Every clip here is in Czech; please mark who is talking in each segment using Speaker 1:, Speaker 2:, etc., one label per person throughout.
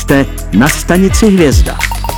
Speaker 1: Posloucháte Na stanici Hvězda.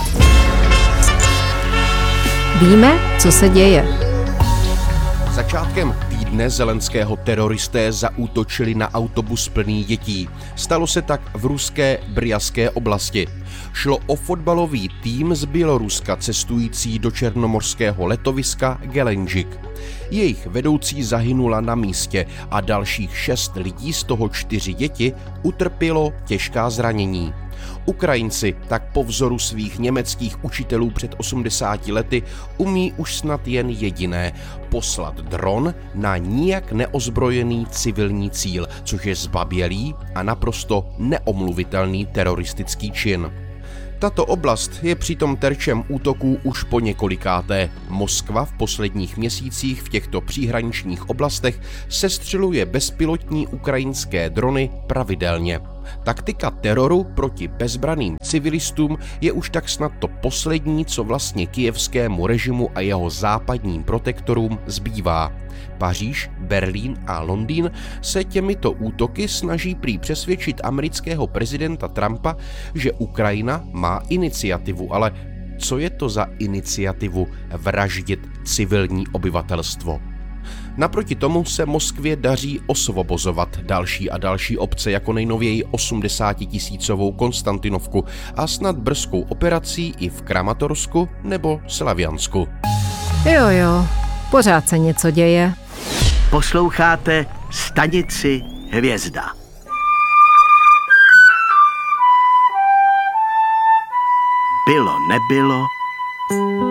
Speaker 2: Víme, co se děje.
Speaker 3: Začátkem týdne zelenského teroristé zaútočili na autobus plný dětí. Stalo se tak v ruské Brjanské oblasti. Šlo o fotbalový tým z Běloruska cestující do černomorského letoviska Gelendzhik. Jejich vedoucí zahynula na místě a dalších 6 lidí, z toho 4 děti, utrpělo těžká zranění. Ukrajinci tak po vzoru svých německých učitelů před 80 lety umí už snad jen jediné – poslat dron na nijak neozbrojený civilní cíl, což je zbabělý a naprosto neomluvitelný teroristický čin. Tato oblast je přitom terčem útoků už po několikáté. Moskva v posledních měsících v těchto příhraničních oblastech sestřeluje bezpilotní ukrajinské drony pravidelně. Taktika teroru proti bezbranným civilistům je už tak snad to poslední, co vlastně kyjevskému režimu a jeho západním protektorům zbývá. Paříž, Berlín a Londýn se těmito útoky snaží prý přesvědčit amerického prezidenta Trumpa, že Ukrajina má iniciativu, ale co je to za iniciativu vraždit civilní obyvatelstvo? Naproti tomu se Moskvě daří osvobozovat další a další obce, jako nejnověji 80-tisícovou Konstantinovku a snad brzkou operací i v Kramatorsku nebo Slaviansku.
Speaker 2: Jo, pořád se něco děje.
Speaker 1: Posloucháte Stanici Hvězda. Bylo, nebylo,